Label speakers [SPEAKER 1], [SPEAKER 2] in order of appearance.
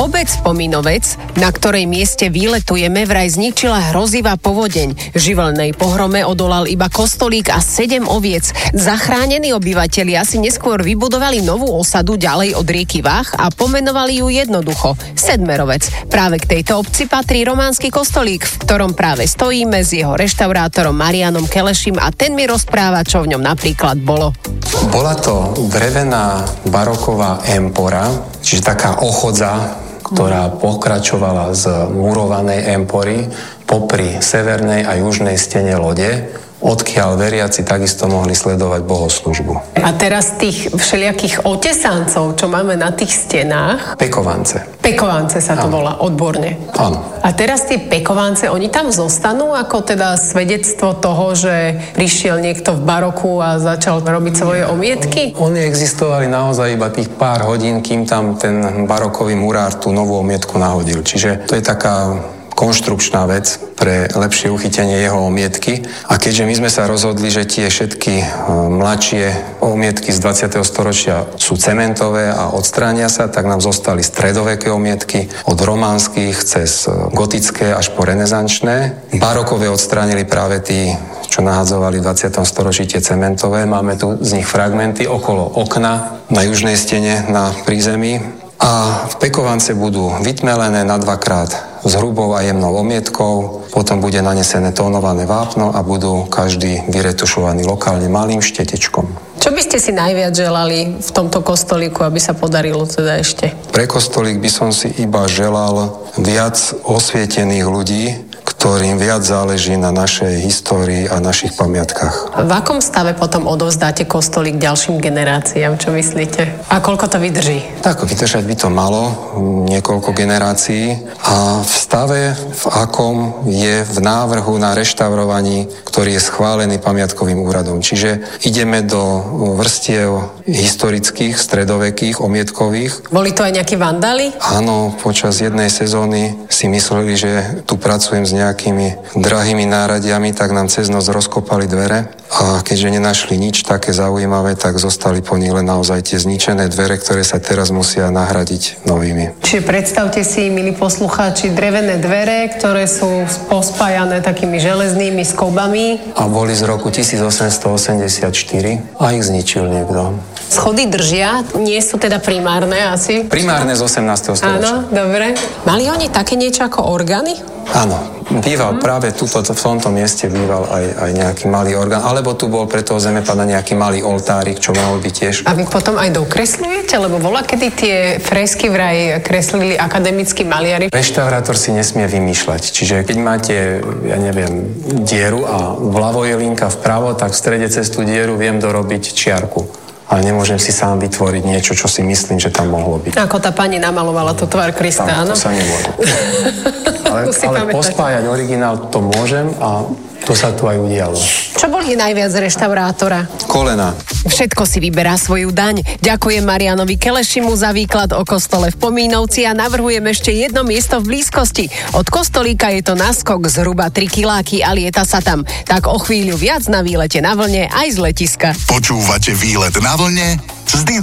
[SPEAKER 1] Obec Pomínovec, na ktorej mieste výletujeme, vraj zničila hrozivá povodeň. Živelnej pohrome odolal iba kostolík a 7 oviec. Zachránení obyvatelia si neskôr vybudovali novú osadu ďalej od rieky Vach a pomenovali ju jednoducho Sedmerovec. Práve k tejto obci patrí románsky kostolík, v ktorom práve stojíme s jeho reštaurátorom Marianom Kelešim a ten mi rozpráva, čo v ňom napríklad bolo.
[SPEAKER 2] Bola to drevená baroková empora, čiže taká ochodza, ktorá pokračovala z murovanej empory popri severnej a južnej stene lode, odkiaľ veriaci takisto mohli sledovať bohoslužbu.
[SPEAKER 1] A teraz tých všelijakých otesancov, čo máme na tých stenách...
[SPEAKER 2] Pekovance.
[SPEAKER 1] Pekovance sa to volá odborne.
[SPEAKER 2] Áno.
[SPEAKER 1] A teraz tie pekovance, oni tam zostanú ako teda svedectvo toho, že prišiel niekto v baroku a začal robiť svoje omietky?
[SPEAKER 2] Oni existovali naozaj iba tých pár hodín, kým tam ten barokový murár tú novú omietku nahodil. Čiže to je taká konštrukčná vec pre lepšie uchytenie jeho omietky. A keďže my sme sa rozhodli, že tie všetky mladšie omietky z 20. storočia sú cementové a odstránia sa, tak nám zostali stredoveké omietky od románskych cez gotické až po renesančné. Barokové odstránili práve tí, čo nahadzovali v 20. storočí tie cementové. Máme tu z nich fragmenty okolo okna na južnej stene na prízemí. A pekovance budú vytmelené na 2-krát s hrubou a jemnou omietkou, potom bude nanesené tónované vápno a budú každý vyretušovaný lokálne malým štetečkom.
[SPEAKER 1] Čo by ste si najviac želali v tomto kostolíku, aby sa podarilo teda ešte?
[SPEAKER 2] Pre kostolík by som si iba želal viac osvietených ľudí, ktorým viac záleží na našej histórii a našich pamiatkách.
[SPEAKER 1] V akom stave potom odovzdáte kostolík ďalším generáciám, čo myslíte? A koľko to vydrží?
[SPEAKER 2] Tak, vydržať by to malo niekoľko generácií a v stave, v akom je v návrhu na reštaurovaní, ktorý je schválený pamiatkovým úradom. Čiže ideme do vrstiev historických, stredovekých, omietkových.
[SPEAKER 1] Boli to aj nejakí vandáli?
[SPEAKER 2] Áno, počas jednej sezóny si mysleli, že tu pracujem s nejakými drahými náradiami, tak nám cez noc rozkopali dvere a keďže nenašli nič také zaujímavé, tak zostali po nich len naozaj tie zničené dvere, ktoré sa teraz musia nahradiť novými. Čiže
[SPEAKER 1] predstavte si, milí poslucháči, drevené dvere, ktoré sú pospájané takými železnými skobami.
[SPEAKER 2] A boli z roku 1884 a ich zničil niekto.
[SPEAKER 1] Schody držia, nie sú teda primárne asi?
[SPEAKER 2] Primárne z 18. storočia.
[SPEAKER 1] Áno, dobre. Mali oni také niečo ako orgány?
[SPEAKER 2] Áno, býval práve tuto, v tomto mieste býval aj nejaký malý orgán, alebo tu bol pre toho zemepáda nejaký malý oltárik, čo mohol byť tiež.
[SPEAKER 1] A vy potom aj dokreslujete? Lebo bola, kedy tie fresky vraj kreslili akademickí maliari?
[SPEAKER 2] Reštaurátor si nesmie vymýšľať. Čiže keď máte, ja neviem, dieru a vľavo je linka vpravo, tak v strede cez tú dieru viem dorobiť čiarku. Ale nemôžem si sám vytvoriť niečo, čo si myslím, že tam mohlo byť.
[SPEAKER 1] Ako tá pani namalovala tú tvár Krista, áno?
[SPEAKER 2] To sa nemôže. ale pospájať originál to môžem a to sa tu aj udialo.
[SPEAKER 1] Čo boli najviac reštaurátora?
[SPEAKER 2] Kolena.
[SPEAKER 1] Všetko si vyberá svoju daň. Ďakujem Marianovi Kelešimu za výklad o kostole v Pomínovci a navrhujem ešte jedno miesto v blízkosti. Od kostolíka je to naskok zhruba 3 kiláky a lieta sa tam. Tak o chvíľu viac na výlete na vlne aj z letiska.
[SPEAKER 3] Počúvate Výlet na vlne s